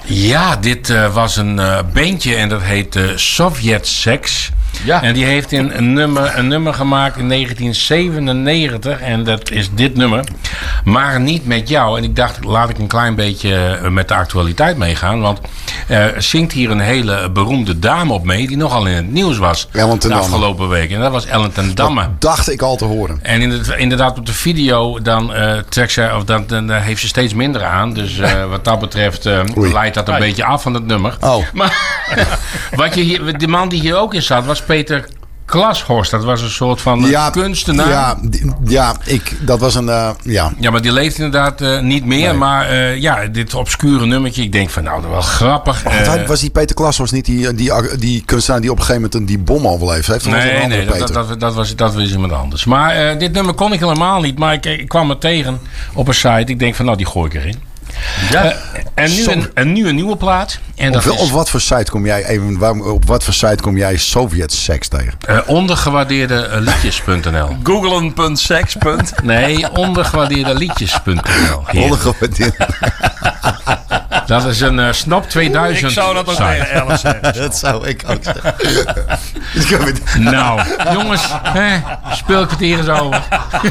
Ja, dit was een bandje en dat heet Sovjet Sex. Ja. En die heeft een nummer gemaakt in 1997 en dat is dit nummer. Maar niet met jou. En ik dacht, laat ik een klein beetje met de actualiteit meegaan. Want zingt hier een hele beroemde dame op mee die nogal in het nieuws was de afgelopen week. En dat was Ellen ten Damme. Dat dacht ik al te horen. En inderdaad op de video dan trekt zij, of dan heeft ze steeds minder aan. Dus wat dat betreft leidt dat een beetje af van het nummer. Oh. Maar de man die hier ook in zat was Peter Klashorst. Dat was een soort van kunstenaar. Dat was een... Ja, maar die leeft inderdaad niet meer. Nee. Maar dit obscure nummertje. Ik denk van nou, dat wel grappig. Was die Peter Klashorst niet die kunstenaar die op een gegeven moment die bom overleefd heeft? Nee, dat was iemand anders. Maar dit nummer kon ik helemaal niet. Maar ik kwam er tegen op een site. Ik denk van nou, die gooi ik erin. Ja. En nu een nieuwe plaat. En op wat voor site kom jij Sovjet-seks tegen? Ondergewaardeerde liedjes.nl. Googlen.sex. Nee, ondergewaardeerde liedjes.nl. Ondergewaardeerde. Dat is een Snap 2000. Ik zou dat ook tegen Ellen zeggen. Dat zou ik ook zeggen. Nou, jongens, speel ik het hier eens over.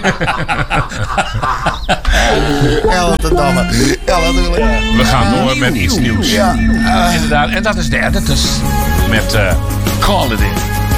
Ellen ten Damme. We gaan door met iets nieuws. Ja. Inderdaad, en dat is de Editors met Call It In.